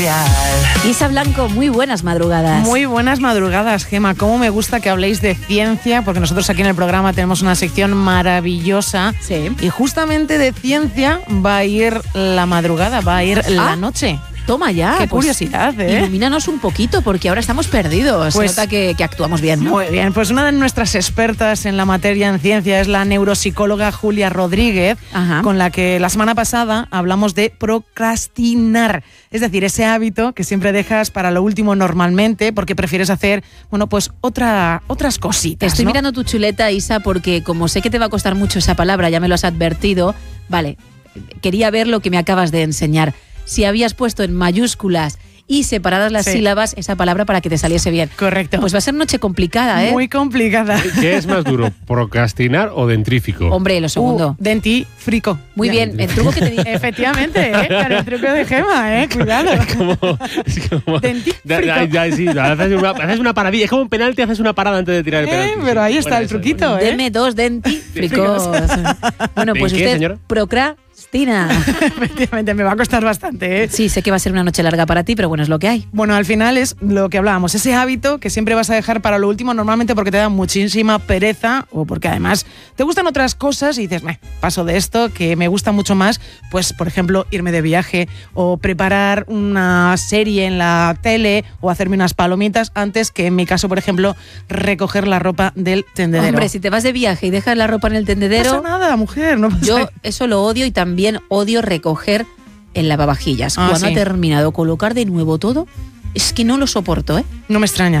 Isa Blanco, muy buenas madrugadas. Muy buenas madrugadas, Gema. Cómo me gusta que habléis de ciencia, porque nosotros aquí en el programa tenemos una sección maravillosa. Sí. Y justamente de ciencia va a ir la madrugada, va a ir la noche. Toma ya. Qué curiosidad, ¿eh? Ilumínanos un poquito, porque ahora estamos perdidos. Pues, se nota que actuamos bien, ¿no? Muy bien, pues una de nuestras expertas en la materia en ciencia es la neuropsicóloga Julia Rodríguez, con la que la semana pasada hablamos de procrastinar. Es decir, ese hábito que siempre dejas para lo último normalmente porque prefieres hacer, bueno, pues otras cositas, Estoy ¿no? mirando tu chuleta, Isa, porque como sé que te va a costar mucho esa palabra, ya me lo has advertido. Vale, quería ver lo que me acabas de enseñar. Si habías puesto en mayúsculas y separadas las sílabas esa palabra para que te saliese bien. Correcto. Pues va a ser noche complicada, ¿eh? Muy complicada. ¿Qué es más duro, procrastinar o dentrífico? Hombre, lo segundo. Dentífrico. Muy bien, el truco que te dije. Efectivamente, con el truco de Gema, cuidado. Es como Dentífrico. sí, haces una paradilla, es como un penalti, haces una parada antes de tirar el penalti. Pero ahí está el truquito, Deme dos dentífricos. Bueno, pues usted señora? procrastina. Efectivamente, me va a costar bastante, ¿eh? Sí, sé que va a ser una noche larga para ti, pero bueno, es lo que hay. Bueno, al final es lo que hablábamos, ese hábito que siempre vas a dejar para lo último, normalmente porque te da muchísima pereza o porque además te gustan otras cosas y dices, paso de esto, que me gusta mucho más, pues por ejemplo, irme de viaje o preparar una serie en la tele o hacerme unas palomitas antes que en mi caso, por ejemplo, recoger la ropa del tendedero. Hombre, si te vas de viaje y dejas la ropa en el tendedero... No pasa nada, mujer, no pasa. Yo eso lo odio y también odio recoger el lavavajillas. Cuando ha terminado colocar de nuevo todo, es que no lo soporto, ¿eh? No me extraña.